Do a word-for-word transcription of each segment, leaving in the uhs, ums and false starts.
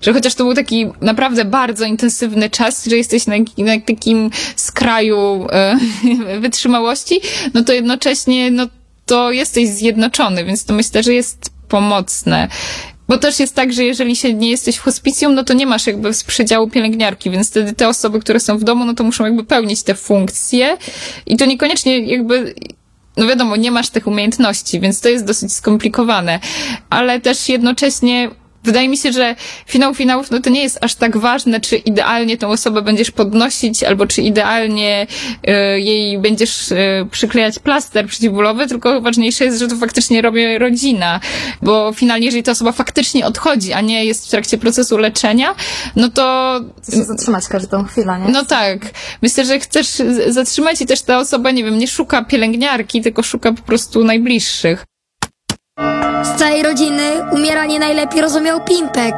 że chociaż to był taki naprawdę bardzo intensywny czas, że jesteś na, na takim skraju e, wytrzymałości, no to jednocześnie, no to jesteś zjednoczony, więc to myślę, że jest pomocne. Bo też jest tak, że jeżeli się nie jesteś w hospicjum, no to nie masz jakby z przedziału pielęgniarki, więc wtedy te osoby, które są w domu, no to muszą jakby pełnić te funkcje i to niekoniecznie jakby, no wiadomo, nie masz tych umiejętności, więc to jest dosyć skomplikowane, ale też jednocześnie wydaje mi się, że finał finałów, no to nie jest aż tak ważne, czy idealnie tą osobę będziesz podnosić, albo czy idealnie y, jej będziesz y, przyklejać plaster przeciwbólowy, tylko ważniejsze jest, że to faktycznie robi rodzina, bo finalnie, jeżeli ta osoba faktycznie odchodzi, a nie jest w trakcie procesu leczenia, no to... Chcesz zatrzymać każdą chwilę, nie? No tak. Myślę, że chcesz zatrzymać i też ta osoba, nie wiem, nie szuka pielęgniarki, tylko szuka po prostu najbliższych. Z całej rodziny umieranie najlepiej rozumiał Pimpek.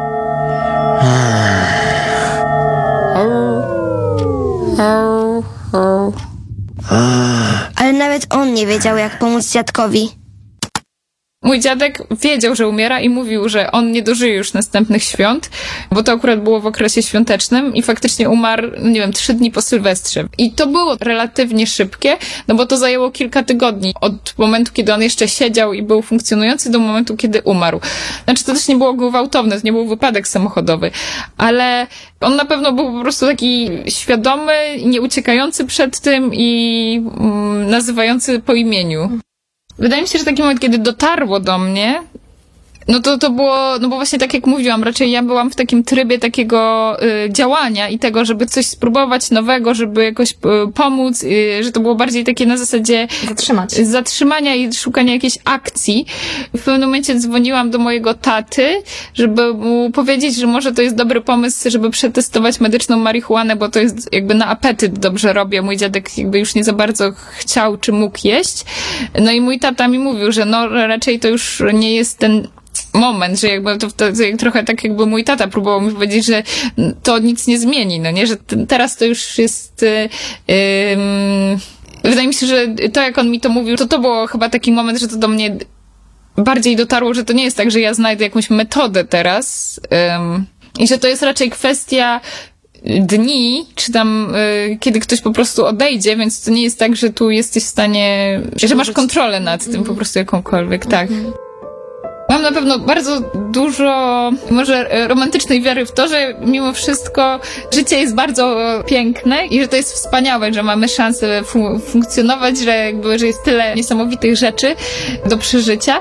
Ale nawet on nie wiedział, jak pomóc dziadkowi. Mój dziadek wiedział, że umiera i mówił, że on nie dożyje już następnych świąt, bo to akurat było w okresie świątecznym i faktycznie umarł, nie wiem, trzy dni po Sylwestrze. I to było relatywnie szybkie, no bo to zajęło kilka tygodni od momentu, kiedy on jeszcze siedział i był funkcjonujący, do momentu, kiedy umarł. Znaczy, to też nie było gwałtowne, to nie był wypadek samochodowy, ale on na pewno był po prostu taki świadomy, nie uciekający przed tym i mm, nazywający po imieniu. Wydaje mi się, że taki moment, kiedy dotarło do mnie, no to to było, no bo właśnie tak jak mówiłam, raczej ja byłam w takim trybie takiego y, działania i tego, żeby coś spróbować nowego, żeby jakoś y, pomóc, y, że to było bardziej takie na zasadzie Zatrzymać. zatrzymania i szukania jakiejś akcji. W pewnym momencie dzwoniłam do mojego taty, żeby mu powiedzieć, że może to jest dobry pomysł, żeby przetestować medyczną marihuanę, bo to jest jakby na apetyt dobrze robię. Mój dziadek jakby już nie za bardzo chciał czy mógł jeść. No i mój tata mi mówił, że no raczej to już nie jest ten moment, że jakby to, to, to trochę tak jakby mój tata próbował mi powiedzieć, że to nic nie zmieni, no nie, że t- teraz to już jest yy, yy, wydaje mi się, że to jak on mi to mówił, to to było chyba taki moment, że to do mnie bardziej dotarło, że to nie jest tak, że ja znajdę jakąś metodę teraz yy, i że to jest raczej kwestia dni, czy tam, y, kiedy ktoś po prostu odejdzie, więc to nie jest tak, że tu jesteś w stanie, że masz kontrolę nad tym po prostu jakąkolwiek, tak. Mam na pewno bardzo dużo może romantycznej wiary w to, że mimo wszystko życie jest bardzo piękne i że to jest wspaniałe, że mamy szansę fun- funkcjonować, że jakby, że jest tyle niesamowitych rzeczy do przeżycia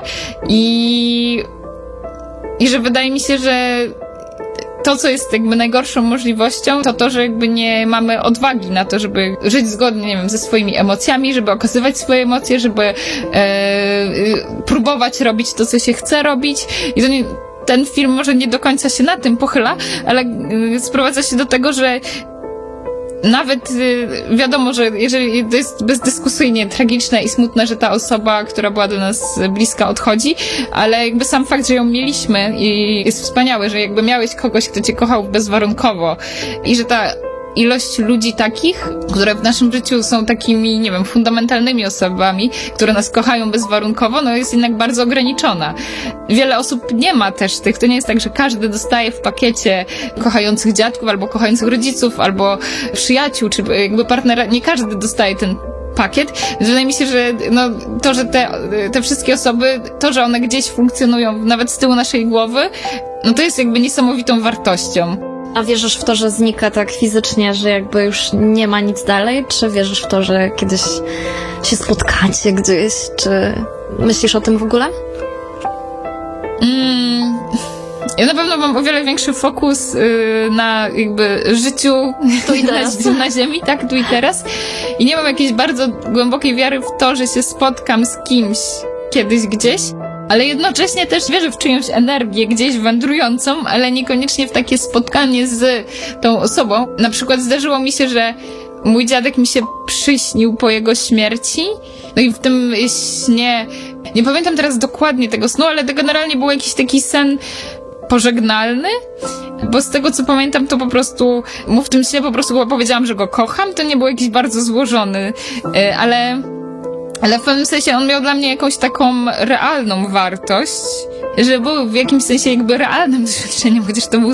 i, i że wydaje mi się, że to, co jest jakby najgorszą możliwością, to to, że jakby nie mamy odwagi na to, żeby żyć zgodnie, nie wiem, ze swoimi emocjami, żeby okazywać swoje emocje, żeby e, próbować robić to, co się chce robić. I to nie, ten film może nie do końca się na tym pochyla, ale e, sprowadza się do tego, że nawet y, wiadomo, że jeżeli to jest bezdyskusyjnie tragiczne i smutne, że ta osoba, która była do nas bliska, odchodzi, ale jakby sam fakt, że ją mieliśmy i jest wspaniały, że jakby miałeś kogoś, kto cię kochał bezwarunkowo i że ta ilość ludzi takich, które w naszym życiu są takimi, nie wiem, fundamentalnymi osobami, które nas kochają bezwarunkowo, no jest jednak bardzo ograniczona. Wiele osób nie ma też tych, to nie jest tak, że każdy dostaje w pakiecie kochających dziadków, albo kochających rodziców, albo przyjaciół, czy jakby partnera, nie każdy dostaje ten pakiet. Wydaje mi się, że no, to, że te, te wszystkie osoby, to, że one gdzieś funkcjonują nawet z tyłu naszej głowy, no to jest jakby niesamowitą wartością. A wierzysz w to, że znika tak fizycznie, że jakby już nie ma nic dalej? Czy wierzysz w to, że kiedyś się spotkacie gdzieś? Czy myślisz o tym w ogóle? Mm, ja na pewno mam o wiele większy fokus yy, na jakby życiu Tu i teraz. na, na ziemi, tak, tu i teraz. I nie mam jakiejś bardzo głębokiej wiary w to, że się spotkam z kimś kiedyś gdzieś. Ale jednocześnie też wierzę w czyjąś energię gdzieś wędrującą, ale niekoniecznie w takie spotkanie z tą osobą. Na przykład zdarzyło mi się, że mój dziadek mi się przyśnił po jego śmierci. No i w tym śnie, nie pamiętam teraz dokładnie tego snu, ale to generalnie był jakiś taki sen pożegnalny, bo z tego co pamiętam, to po prostu mu w tym śnie po prostu powiedziałam, że go kocham. To nie był jakiś bardzo złożony, ale... Ale w pewnym sensie on miał dla mnie jakąś taką realną wartość, że był w jakimś sensie jakby realnym doświadczeniem, chociaż to był